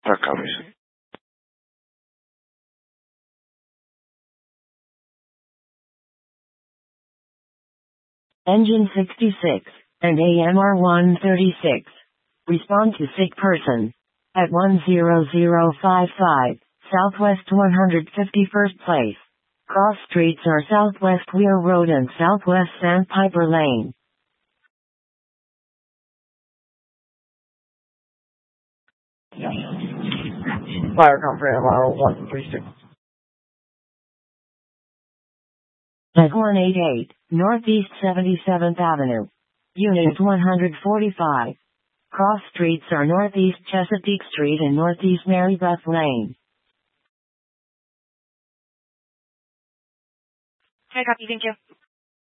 Takamis. Engine 66 and AMR 136. Respond to sick person. At 10055, Southwest 151st Place. Cross streets are Southwest Weir Road and Southwest Sandpiper Lane. Fire company alarm 136. At 188, Northeast 77th Avenue. Unit 145. Cross streets are Northeast Chesapeake Street and Northeast Mary Beth Lane. Hi, copy, thank you.